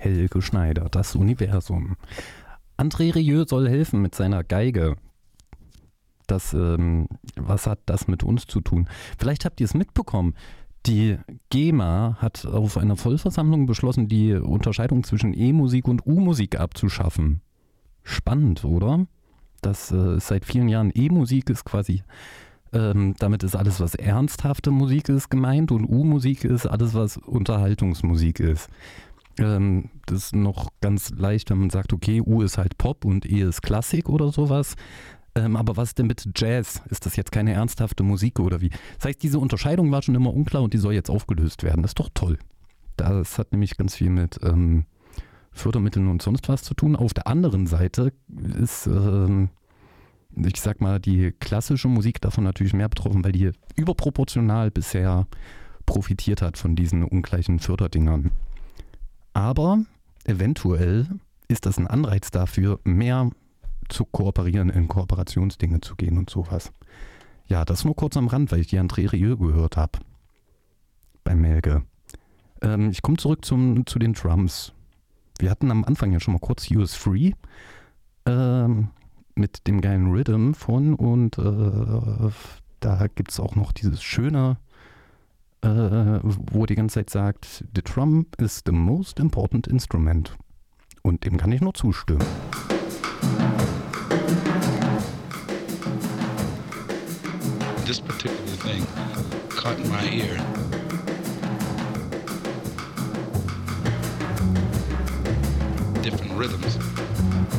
Helge Schneider, das Universum. André Rieu soll helfen mit seiner Geige. Was hat das mit uns zu tun? Vielleicht habt ihr es mitbekommen. Die GEMA hat auf einer Vollversammlung beschlossen, die Unterscheidung zwischen E-Musik und U-Musik abzuschaffen. Spannend, oder? Das ist seit vielen Jahren E-Musik ist quasi, damit ist alles, was ernsthafte Musik ist, gemeint, und U-Musik ist alles, was Unterhaltungsmusik ist. Das ist noch ganz leicht, wenn man sagt, okay, U ist halt Pop und E ist Klassik oder sowas. Aber was ist denn mit Jazz? Ist das jetzt keine ernsthafte Musik oder wie? Das heißt, diese Unterscheidung war schon immer unklar und die soll jetzt aufgelöst werden. Das ist doch toll. Das hat nämlich ganz viel mit Fördermitteln und sonst was zu tun. Auf der anderen Seite ist, ich sag mal, die klassische Musik davon natürlich mehr betroffen, weil die überproportional bisher profitiert hat von diesen ungleichen Förderdingern. Aber eventuell ist das ein Anreiz dafür, mehr zu kooperieren, in Kooperationsdinge zu gehen und sowas. Ja, das nur kurz am Rand, weil ich die André Rieu gehört habe. Bei Melke. Ich komme zurück zu den Drums. Wir hatten am Anfang ja schon mal kurz Use Free mit dem geilen Rhythm von, und da gibt es auch noch dieses schöne, wo die ganze Zeit sagt, the drum is the most important instrument. Und dem kann ich nur zustimmen. This particular thing caught my ear. Different rhythms.